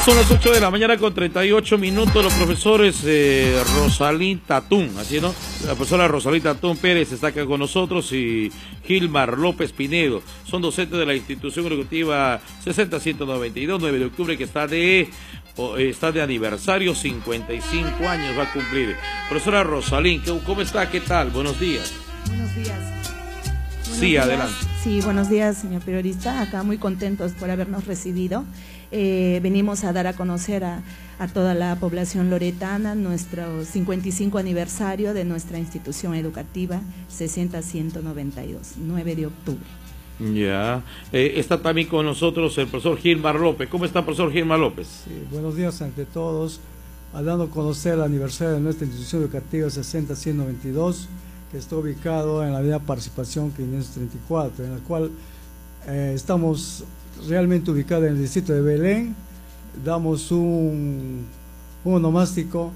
Son las 8 de la mañana con 38 minutos. Los profesores Rosalín Tatún, así no, la profesora Rosalín Tatún Pérez está acá con nosotros y Gilmar López Pinedo, son docentes de la institución educativa 60192, 9 de octubre, que está de aniversario, 55 años va a cumplir. Profesora Rosalín, ¿cómo está? ¿Qué tal? Buenos días. Buenos días. Sí, adelante. Sí, buenos días, señor periodista. Acá muy contentos por habernos recibido. Venimos a dar a conocer a toda la población loretana nuestro 55 aniversario de nuestra institución educativa 60192, 9 de octubre. Ya, está también con nosotros el profesor Gilmar López. ¿Cómo está, profesor Gilmar López? Sí, buenos días ante todos. Dando a conocer el aniversario de nuestra institución educativa 60192, que está ubicado en la avenida Participación 534, en la cual estamos realmente ubicados en el distrito de Belén. Damos un onomástico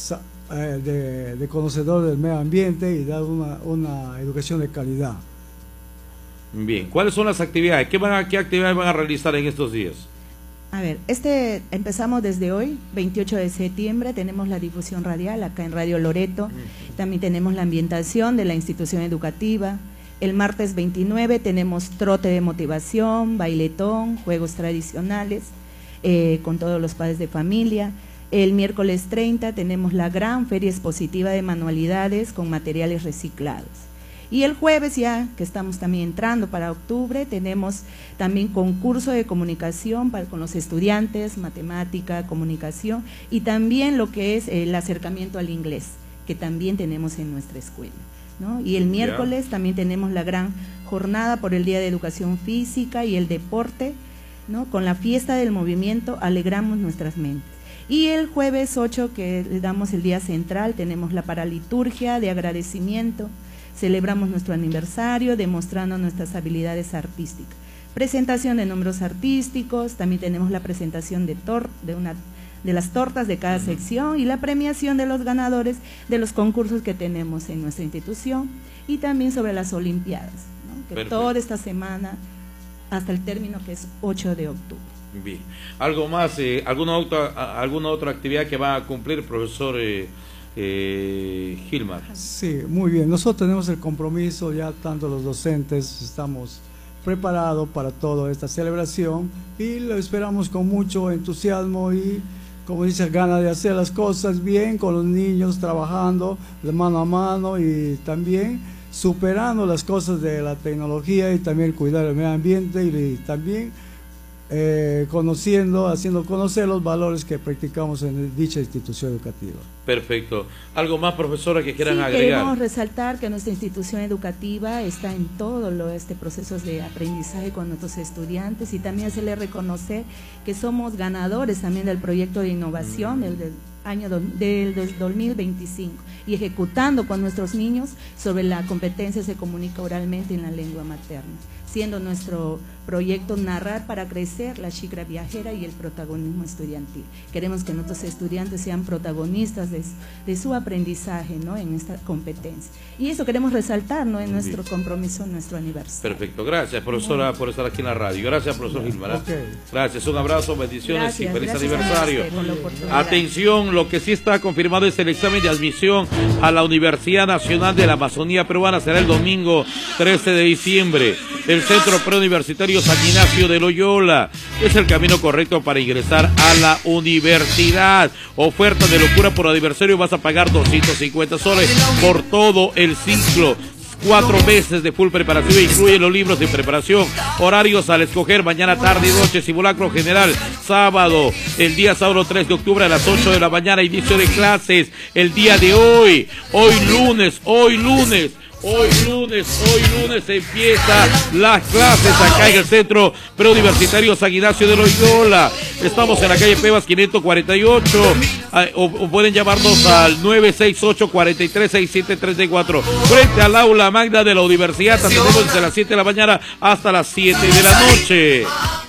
de conocedor del medio ambiente y dar una educación de calidad. Bien, ¿cuáles son las actividades? ¿Qué actividades van a realizar en estos días? A ver, empezamos desde hoy, 28 de septiembre, tenemos la difusión radial acá en Radio Loreto, también tenemos la ambientación de la institución educativa. El martes 29 tenemos trote de motivación, bailetón, juegos tradicionales con todos los padres de familia. El miércoles 30 tenemos la gran feria expositiva de manualidades con materiales reciclados. Y el jueves, ya que estamos también entrando para octubre, tenemos también concurso de comunicación con los estudiantes, matemática, comunicación, y también lo que es el acercamiento al inglés, que también tenemos en nuestra escuela, ¿no? Y el miércoles también tenemos la gran jornada por el Día de Educación Física y el Deporte, ¿no? Con la fiesta del movimiento alegramos nuestras mentes. Y el jueves 8, que le damos el día central, tenemos la paraliturgia de agradecimiento. Celebramos nuestro aniversario demostrando nuestras habilidades artísticas. Presentación de números artísticos, también tenemos la presentación de las tortas de cada sección y la premiación de los ganadores de los concursos que tenemos en nuestra institución, y también sobre las olimpiadas, ¿no? Que toda esta semana hasta el término, que es 8 de octubre. Bien. ¿Algo más, alguna otra actividad que va a cumplir, profesor Gilmar? Sí, muy bien. Nosotros tenemos el compromiso, ya tanto los docentes estamos preparados para toda esta celebración y lo esperamos con mucho entusiasmo y, como dice, ganas de hacer las cosas bien, con los niños trabajando de mano a mano y también superando las cosas de la tecnología y también cuidar el medio ambiente y también haciendo conocer los valores que practicamos en dicha institución educativa. Perfecto. ¿Algo más, profesora, que quieran agregar? Queremos resaltar que nuestra institución educativa está en todo procesos de aprendizaje con nuestros estudiantes, y también hacerle reconocer que somos ganadores también del proyecto de innovación del 2025, y ejecutando con nuestros niños sobre la competencia se comunica oralmente en la lengua materna, siendo nuestro proyecto narrar para crecer, la xicra viajera y el protagonismo estudiantil. Queremos que nuestros estudiantes sean protagonistas de su aprendizaje, ¿no? En esta competencia. Y eso queremos resaltar, ¿no? En nuestro compromiso, en nuestro aniversario. Perfecto, gracias, profesora, por estar aquí en la radio. Gracias, profesor Gilmar. Gracias, un abrazo, bendiciones y feliz aniversario. Atención, lo que sí está confirmado es el examen de admisión a la Universidad Nacional de la Amazonía Peruana. Será el domingo 13 de diciembre. El Centro Preuniversitario San Ignacio de Loyola es el camino correcto para ingresar a la universidad. Oferta de locura por aniversario, vas a pagar 250 soles por todo el ciclo. 4 meses de full preparación, incluye los libros de preparación. Horarios al escoger: mañana, tarde y noche. Simulacro general sábado, el día sábado 3 de octubre a las 8 de la mañana, inicio de clases el día de hoy lunes empiezan las clases acá en el Centro Preuniversitario San Ignacio de Loyola. Estamos en la calle Pebas 548, o pueden llamarnos al 968-436734, frente al aula magna de la universidad. Atendemos desde las 7 de la mañana hasta las 7 de la noche.